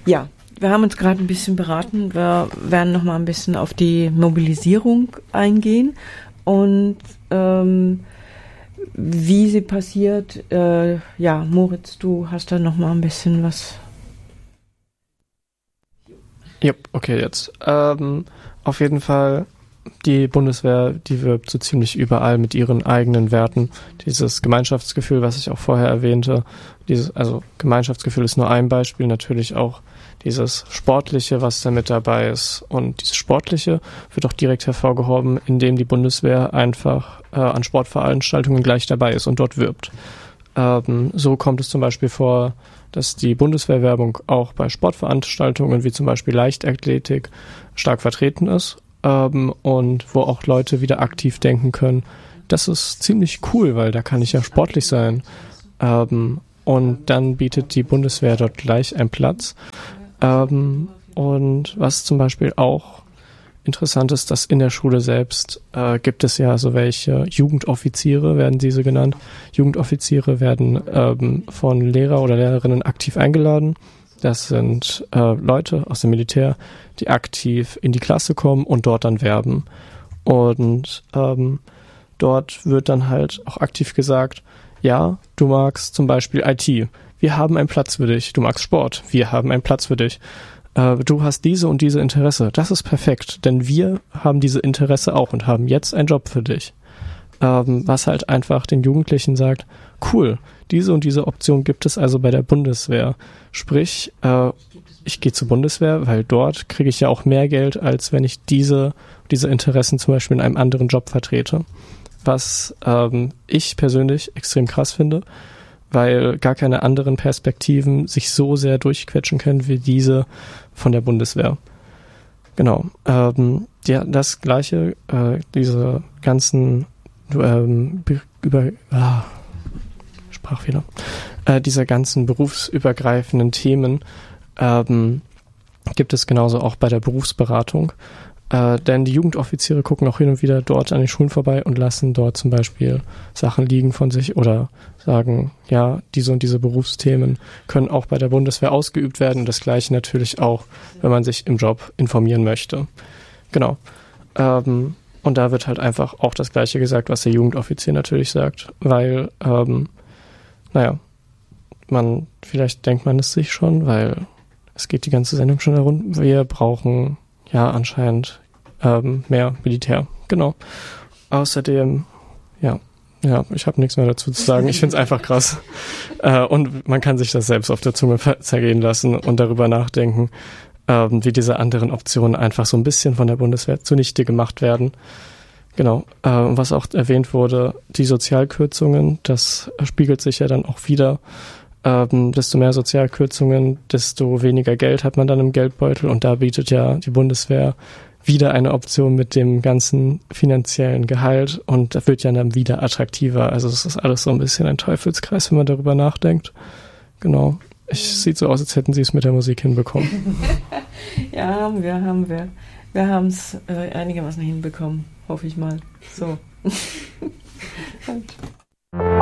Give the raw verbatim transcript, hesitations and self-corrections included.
Ja, wir haben uns gerade ein bisschen beraten. Wir werden noch mal ein bisschen auf die Mobilisierung eingehen und ähm, wie sie passiert. Äh, ja, Moritz, du hast da noch mal ein bisschen was. Ja, okay, jetzt. Ähm, auf jeden Fall, die Bundeswehr, die wirbt so ziemlich überall mit ihren eigenen Werten. Dieses Gemeinschaftsgefühl, was ich auch vorher erwähnte, dieses, also Gemeinschaftsgefühl ist nur ein Beispiel, natürlich auch dieses Sportliche, was da mit dabei ist. Und dieses Sportliche wird auch direkt hervorgehoben, indem die Bundeswehr einfach äh, an Sportveranstaltungen gleich dabei ist und dort wirbt. Ähm, so kommt es zum Beispiel vor, dass die Bundeswehrwerbung auch bei Sportveranstaltungen wie zum Beispiel Leichtathletik stark vertreten ist ähm, und wo auch Leute wieder aktiv denken können, das ist ziemlich cool, weil da kann ich ja sportlich sein. Ähm, und dann bietet die Bundeswehr dort gleich einen Platz. Ähm, und was zum Beispiel auch interessant ist, dass in der Schule selbst äh, gibt es ja so welche Jugendoffiziere, werden diese genannt. Jugendoffiziere werden ähm, von Lehrer oder Lehrerinnen aktiv eingeladen. Das sind äh, Leute aus dem Militär, die aktiv in die Klasse kommen und dort dann werben. Und ähm, dort wird dann halt auch aktiv gesagt, ja, du magst zum Beispiel I T, wir haben einen Platz für dich. Du magst Sport, wir haben einen Platz für dich. Du hast diese und diese Interesse. Das ist perfekt, denn wir haben diese Interesse auch und haben jetzt einen Job für dich. Ähm, was halt einfach den Jugendlichen sagt, cool, diese und diese Option gibt es also bei der Bundeswehr. Sprich, äh, ich gehe zur Bundeswehr, weil dort kriege ich ja auch mehr Geld, als wenn ich diese, diese Interessen zum Beispiel in einem anderen Job vertrete. Was ähm, ich persönlich extrem krass finde, weil gar keine anderen Perspektiven sich so sehr durchquetschen können wie diese von der Bundeswehr. Genau. Ähm, ja, das Gleiche, äh, diese ganzen ähm, über ah, Sprachfehler, äh, diese ganzen berufsübergreifenden Themen ähm, gibt es genauso auch bei der Berufsberatung. Äh, denn die Jugendoffiziere gucken auch hin und wieder dort an den Schulen vorbei und lassen dort zum Beispiel Sachen liegen von sich oder sagen, ja, diese und diese Berufsthemen können auch bei der Bundeswehr ausgeübt werden. Das Gleiche natürlich auch, wenn man sich im Job informieren möchte. Genau. Ähm, und da wird halt einfach auch das Gleiche gesagt, was der Jugendoffizier natürlich sagt, weil, ähm, naja, man, vielleicht denkt man es sich schon, weil es geht die ganze Sendung schon darum, wir brauchen ja anscheinend ähm, mehr Militär. Genau. Außerdem, ja, ja, ich habe nichts mehr dazu zu sagen. Ich finde es einfach krass. Äh, und man kann sich das selbst auf der Zunge zergehen lassen und darüber nachdenken, ähm, wie diese anderen Optionen einfach so ein bisschen von der Bundeswehr zunichte gemacht werden. Genau. Äh, was auch erwähnt wurde, die Sozialkürzungen, das spiegelt sich ja dann auch wieder. Ähm, desto mehr Sozialkürzungen, desto weniger Geld hat man dann im Geldbeutel und da bietet ja die Bundeswehr wieder eine Option mit dem ganzen finanziellen Gehalt und das wird ja dann wieder attraktiver. Also es ist alles so ein bisschen ein Teufelskreis, wenn man darüber nachdenkt. Genau. Es sieht so aus, als hätten sie es mit der Musik hinbekommen. Ja, haben wir, haben wir. Wir haben es äh, einigermaßen hinbekommen, hoffe ich mal. So.